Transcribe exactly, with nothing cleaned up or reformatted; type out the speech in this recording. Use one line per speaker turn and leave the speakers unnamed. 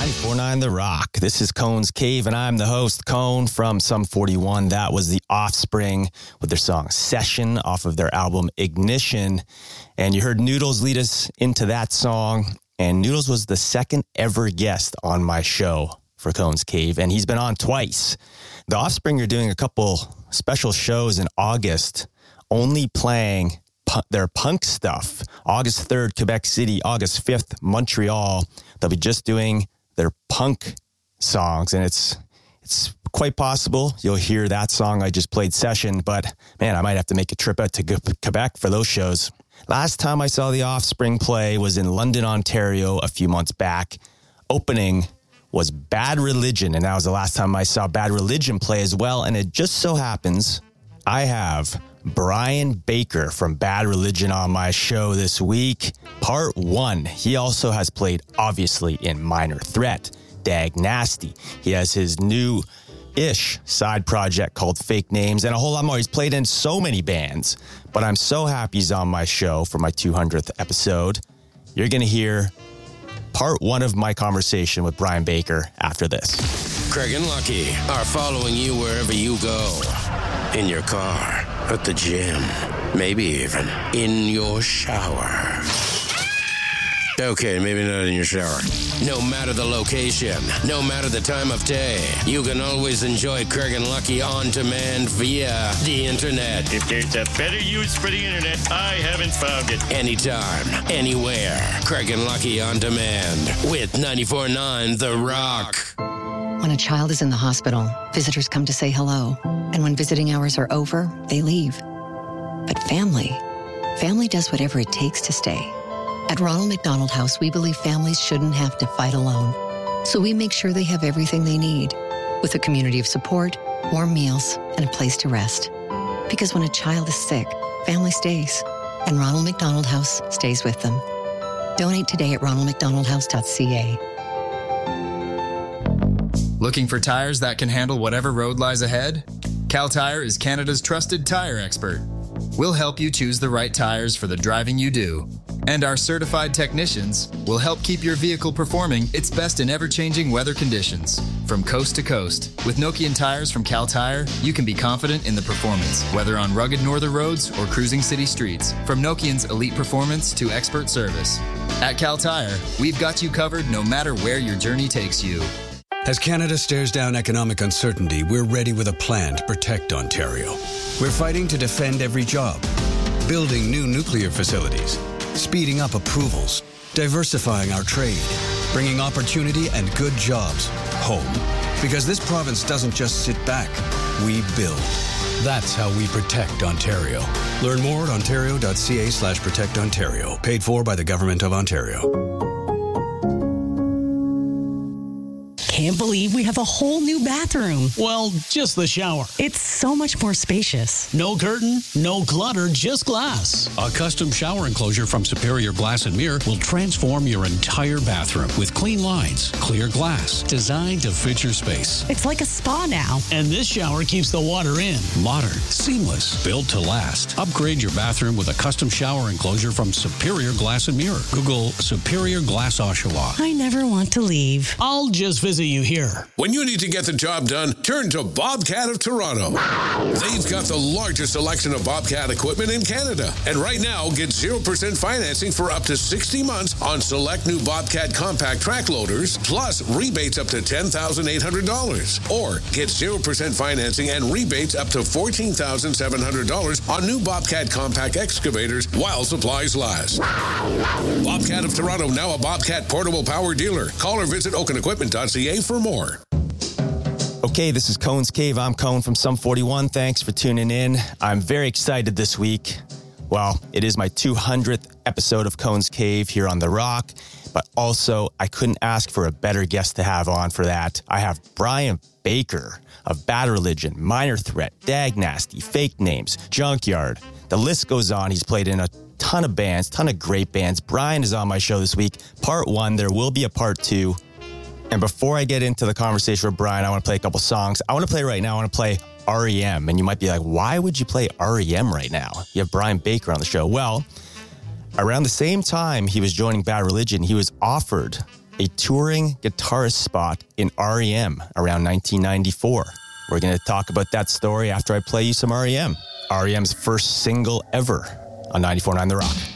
ninety-four point nine The Rock. This is Cone's Cave, and I'm the host, Cone, from Sum forty-one. That was The Offspring with their song Session off of their album Ignition. And you heard Noodles lead us into that song. And Noodles was the second ever guest on my show for Cone's Cave, and he's been on twice. The Offspring are doing a couple special shows in August, only playing pu- their punk stuff. August third, Quebec City. August fifth, Montreal. They'll be just doing their punk songs, and it's it's quite possible you'll hear that song I just played, Session, but man, I might have to make a trip out to Quebec for those shows. Last time I saw The Offspring play was in London, Ontario a few months back. Opening was Bad Religion, and that was the last time I saw Bad Religion play as well, and it just so happens I have Brian Baker from Bad Religion on my show this week. Part one. He also has played, obviously, in Minor Threat, Dag Nasty. He has his new-ish side project called Fake Names, and a whole lot more. He's played in so many bands, but I'm so happy he's on my show for my two hundredth episode. You're going to hear part one of my conversation with Brian Baker after this.
Craig and Lucky are following you wherever you go. In your car, at the gym, maybe even in your shower. Okay, maybe not in your shower. No matter the location, no matter the time of day, you can always enjoy Craig and Lucky on demand via the internet.
If there's a better use for the internet, I haven't found it.
Anytime, anywhere. Craig and Lucky on demand with ninety-four point nine The Rock.
When a child is in the hospital, visitors come to say hello. And when visiting hours are over, they leave. But family, family does whatever it takes to stay. At Ronald McDonald House, we believe families shouldn't have to fight alone. So we make sure they have everything they need, with a community of support, warm meals, and a place to rest. Because when a child is sick, family stays, and Ronald McDonald House stays with them. Donate today at ronald mcdonald house dot c a.
Looking for tires that can handle whatever road lies ahead? Cal Tire is Canada's trusted tire expert. We'll help you choose the right tires for the driving you do. And our certified technicians will help keep your vehicle performing its best in ever-changing weather conditions. From coast to coast, with Nokian tires from Cal Tire, you can be confident in the performance, whether on rugged northern roads or cruising city streets. From Nokian's elite performance to expert service. At Cal Tire, we've got you covered no matter where your journey takes you.
As Canada stares down economic uncertainty, we're ready with a plan to protect Ontario. We're fighting to defend every job, building new nuclear facilities, speeding up approvals, diversifying our trade, bringing opportunity and good jobs home. Because this province doesn't just sit back, we build. That's how we protect Ontario. Learn more at ontario.ca slash protect Ontario. Paid for by the Government of Ontario.
Can't believe we have a whole new bathroom.
Well, just the shower.
It's so much more spacious.
No curtain, no clutter, just glass.
A custom shower enclosure from Superior Glass and Mirror will transform your entire bathroom with clean lines, clear glass, designed to fit your space.
It's like a spa now.
And this shower keeps the water in.
Modern, seamless, built to last. Upgrade your bathroom with a custom shower enclosure from Superior Glass and Mirror. Google Superior Glass Oshawa.
I never want to leave.
I'll just visit you here.
When you need to get the job done, turn to Bobcat of Toronto. They've got the largest selection of Bobcat equipment in Canada. And right now, get zero percent financing for up to sixty months on select new Bobcat compact track loaders, plus rebates up to ten thousand eight hundred dollars. Or get zero percent financing and rebates up to fourteen thousand seven hundred dollars on new Bobcat compact excavators while supplies last. Bobcat of Toronto, now a Bobcat portable power dealer. Call or visit oaken equipment dot c a for more.
Okay, this is Cone's Cave. I'm Cone from Sum forty-one. Thanks for tuning in. I'm very excited this week. Well, it is my two hundredth episode of Cone's Cave here on The Rock, but also I couldn't ask for a better guest to have on for that. I have Brian Baker of Bad Religion, Minor Threat, Dag Nasty, Fake Names, Junkyard. The list goes on. He's played in a ton of bands, ton of great bands. Brian is on my show this week. Part one. There will be a part two. And before I get into the conversation with Brian, I want to play a couple songs. I want to play right now. I want to play R E M. And you might be like, why would you play R E M right now? You have Brian Baker on the show. Well, around the same time he was joining Bad Religion, he was offered a touring guitarist spot in R E M around nineteen ninety-four. We're going to talk about that story after I play you some R E M. R E M's first single ever on ninety-four point nine The Rock.